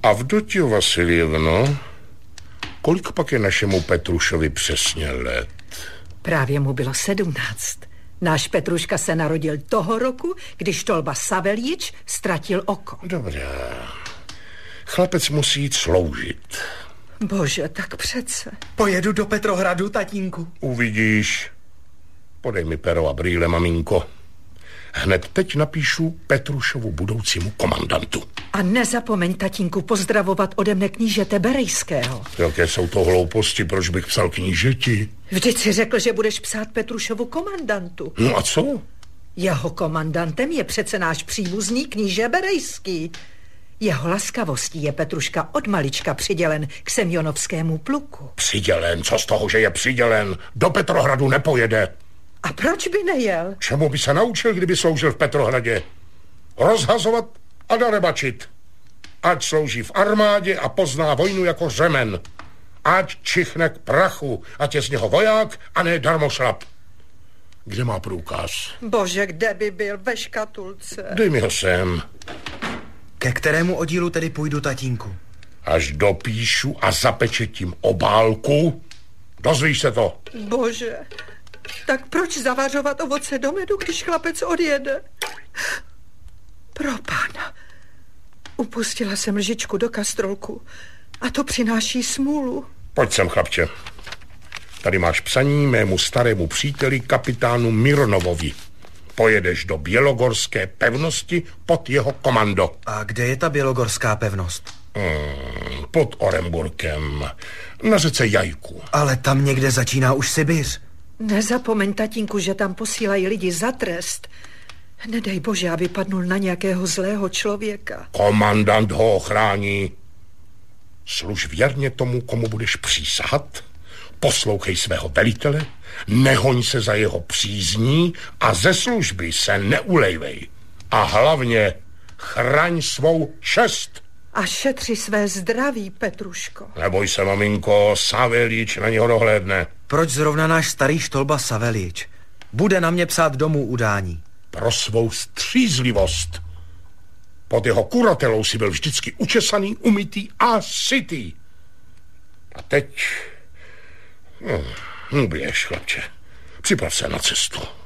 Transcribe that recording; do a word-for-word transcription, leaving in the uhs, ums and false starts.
Avdotio Vasiljevno, kolik pak je našemu Petrušovi přesně let? Právě mu bylo sedmnáct. Náš Petruška se narodil toho roku, když Štolba Saveljič ztratil oko. Dobrá. Chlapec musí jít sloužit. Bože, tak přece. Pojedu do Petrohradu, tatínku. Uvidíš. Podej mi pero a brýle, maminko. Hned teď napíšu Petrušovu budoucímu komandantu. A nezapomeň, tatínku, pozdravovat ode mne knížete Berejského. Jaké jsou to hlouposti, proč bych psal knížeti? Vždyť si řekl, že budeš psát Petrušovu komandantu. No a co? Jeho komandantem je přece náš příbuzný kníže Berejský. Jeho laskavostí je Petruška od malička přidělen k Semjonovskému pluku. Přidělen? Co z toho, že je přidělen? Do Petrohradu nepojede. A proč by nejel? Čemu by se naučil, kdyby sloužil v Petrohradě? Rozhazovat a darebačit. Ať slouží v armádě a pozná vojnu jako řemen. Ať čichne k prachu, ať je z něho voják a ne darmošlap. Kde má průkaz? Bože, kde by byl? Ve škatulce. Dej mi ho sem. Ke kterému oddílu tedy půjdu, tatínku? Až dopíšu a zapečetím obálku, dozvíš se to. Bože, tak proč zavařovat ovoce do medu, když chlapec odjede? Pro pána. Upustila jsem lžičku do kastrolku a to přináší smůlu. Pojď sem, chlapče. Tady máš psaní mému starému příteli, kapitánu Mironovovi. Pojedeš do Bělogorské pevnosti pod jeho komando. A kde je ta Bělogorská pevnost? Hmm, pod Oremburkem, na řece Jajku. Ale tam někde začíná už Sibiř. Nezapomeň, tatínku, že tam posílají lidi za trest. Nedej Bože, aby padnul na nějakého zlého člověka. Komandant ho ochrání. Služ věrně tomu, komu budeš přísahat. Poslouchej svého velitele, nehoň se za jeho přízní a ze služby se neulejvej. A hlavně chraň svou čest. A šetři své zdraví, Petruško. Neboj se, maminko, Saveljič na něho dohlédne. Proč zrovna náš starý Štolba Saveljič? Bude na mě psát domů udání. Pro svou střízlivost. Pod jeho kuratelou si byl vždycky učesaný, umytý a sytý. A teď... Hm, běž, chlapče. Připrav se na cestu.